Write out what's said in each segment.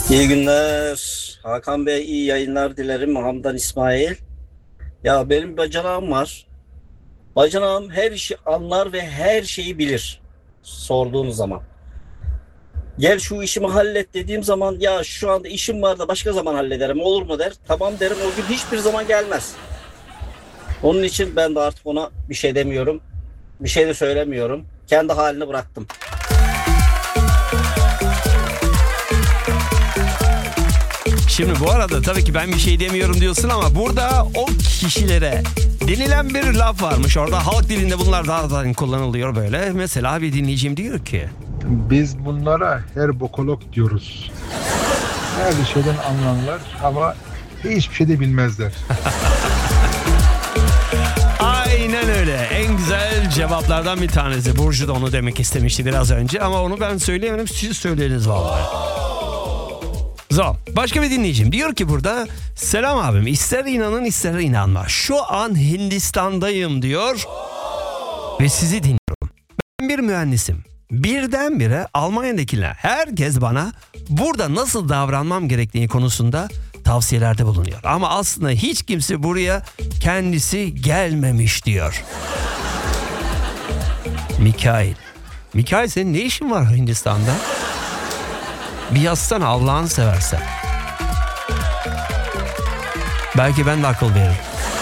İyi günler. Hakan Bey iyi yayınlar dilerim. Hamdan İsmail. Ya benim bacanağım var. Bacanağım her işi anlar ve her şeyi bilir. Sorduğum zaman. Gel şu işimi hallet dediğim zaman ya şu anda işim var da başka zaman hallederim olur mu der. Tamam derim, o gün hiçbir zaman gelmez. Onun için ben de artık ona bir şey demiyorum. Bir şey de söylemiyorum. Kendi halini bıraktım. Şimdi bu arada tabii ki ben bir şey demiyorum diyorsun ama burada o kişilere denilen bir laf varmış. Orada halk dilinde bunlar daha kullanılıyor böyle. Mesela bir dinleyicim diyor ki: Biz bunlara her bokolog diyoruz. Her şeyden anlarlar ama hiçbir şey de bilmezler. aynen öyle. En güzel cevaplardan bir tanesi. Burcu da onu demek istemişti biraz önce ama onu ben söyleyemedim. Siz söylediniz vallahi. Başka bir dinleyicim diyor ki burada: selam abim, ister inanın ister inanma, şu an Hindistan'dayım diyor ve sizi dinliyorum. Ben bir mühendisim. Birdenbire Almanya'dakiler herkes bana burada nasıl davranmam gerektiği konusunda tavsiyelerde bulunuyor. Ama aslında hiç kimse buraya kendisi gelmemiş diyor. Mikail senin ne işin var Hindistan'da? Bir yazsana Allah'ını seversen. Belki ben de akıl veririm.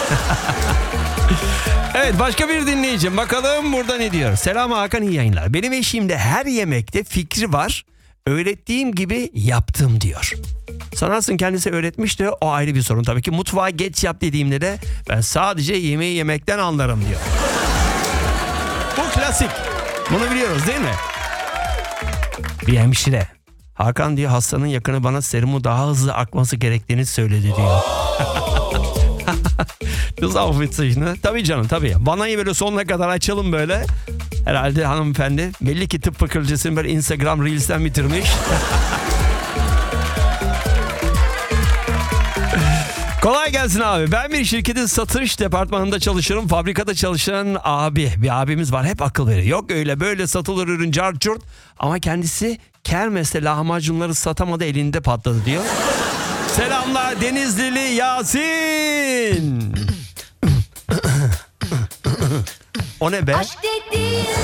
Evet, başka bir dinleyicim. Bakalım burada ne diyor. Selam Hakan, iyi yayınlar. Benim eşimde her yemekte fikri var. Öğrettiğim gibi yaptım diyor. Sanarsın kendisi öğretmiş de o ayrı bir sorun. Tabii ki mutfağa geç yap dediğimde de ben sadece yemeği yemekten anlarım diyor. Bu klasik. Bunu biliyoruz değil mi? Bir hemşire: Hakan diyor, hastanın yakını bana serumu daha hızlı akması gerektiğini söyledi diyor. Tabii canım tabii. Vanayı böyle sonuna kadar açalım böyle. Herhalde hanımefendi belli ki tıp fakültesini böyle Instagram Reels'ten bitirmiş. Kolay gelsin abi. Ben bir şirketin satış departmanında çalışıyorum. Fabrikada çalışan bir abimiz var. Hep akıl veriyor. Yok öyle böyle satılır ürün cart curt. Ama kendisi kermeste lahmacunları satamadı, elinde patladı diyor. Selamlar Denizlili Yasin. O ne be?